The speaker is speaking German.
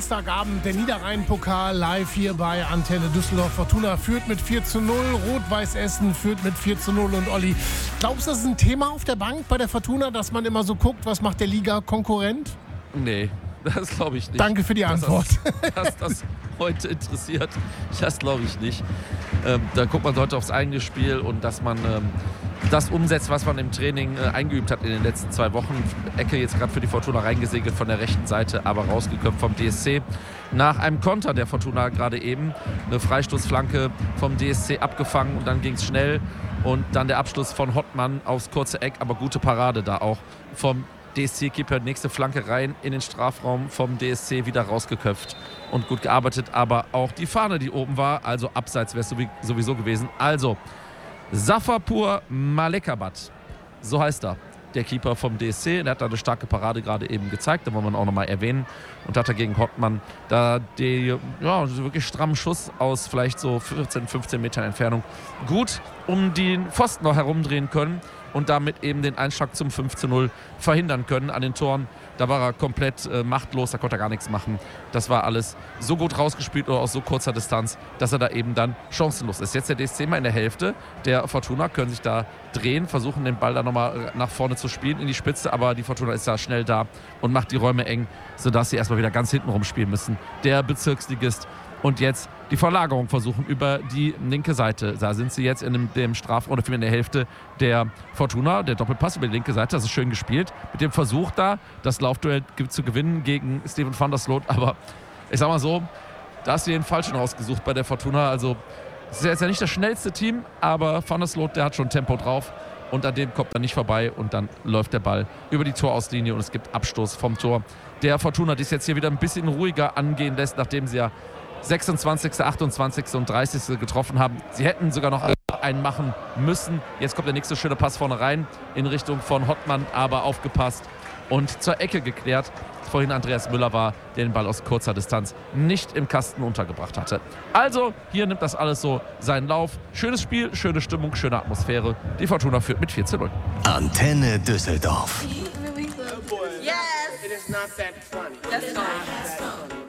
Samstagabend, der Niederrhein-Pokal live hier bei Antenne Düsseldorf. Fortuna führt mit 4:0, Rot-Weiß Essen führt mit 4:0. Und Olli, glaubst du, das ist ein Thema auf der Bank bei der Fortuna, dass man immer so guckt, was macht der Liga-Konkurrent? Nee, das glaube ich nicht. Danke für die Antwort. Dass das heute interessiert, das glaube ich nicht. Da guckt man heute aufs eigene Spiel und dass man das umsetzt, was man im Training eingeübt hat in den letzten 2 Wochen. Ecke jetzt gerade für die Fortuna reingesegelt von der rechten Seite, aber rausgeköpft vom DSC. Nach einem Konter der Fortuna gerade eben. Eine Freistoßflanke vom DSC abgefangen und dann ging es schnell. Und dann der Abschluss von Hottmann aufs kurze Eck, aber gute Parade da auch vom DSC-Keeper. Nächste Flanke rein in den Strafraum vom DSC, wieder rausgeköpft und gut gearbeitet. Aber auch die Fahne, die oben war, also abseits wäre es sowieso gewesen. Also Safapur Malekabat, so heißt er, der Keeper vom DSC. Der hat da eine starke Parade gerade eben gezeigt, da wollen wir auch nochmal erwähnen. Und hat er gegen Hottmann da den wirklich strammen Schuss aus vielleicht so 14, 15 Metern Entfernung gut um den Pfosten noch herumdrehen können und damit eben den Einschlag zum 5:0 verhindern können an den Toren. Da war er komplett machtlos, da konnte er gar nichts machen. Das war alles so gut rausgespielt oder aus so kurzer Distanz, dass er da eben dann chancenlos ist. Jetzt der DSC mal in der Hälfte. Der Fortuna können sich da drehen, versuchen den Ball da nochmal nach vorne zu spielen in die Spitze, aber die Fortuna ist da schnell da und macht die Räume eng, sodass sie erstmal wieder ganz hinten rumspielen müssen. Der Bezirksligist. Und jetzt die Verlagerung versuchen über die linke Seite. Da sind sie jetzt in dem Strafraum, oder vielmehr in der Hälfte der Fortuna. Der Doppelpass über die linke Seite, das ist schön gespielt. Mit dem Versuch da, das Laufduell zu gewinnen gegen Steven van der Sloot. Aber ich sag mal so, da hast du den Falschen rausgesucht bei der Fortuna. Also es ist jetzt ja nicht das schnellste Team, aber van der Sloot, der hat schon Tempo drauf. Und an dem kommt er nicht vorbei und dann läuft der Ball über die Torauslinie und es gibt Abstoß vom Tor der Fortuna, die es jetzt hier wieder ein bisschen ruhiger angehen lässt, nachdem sie ja 26., 28. und 30. getroffen haben. Sie hätten sogar noch einen machen müssen. Jetzt kommt der nächste schöne Pass vorne rein in Richtung von Hottmann, aber aufgepasst und zur Ecke geklärt. Vorhin Andreas Müller war, der den Ball aus kurzer Distanz nicht im Kasten untergebracht hatte. Also, hier nimmt das alles so seinen Lauf. Schönes Spiel, schöne Stimmung, schöne Atmosphäre. Die Fortuna führt mit 4:0. Antenne Düsseldorf. Yes. It is not that funny. That's funny.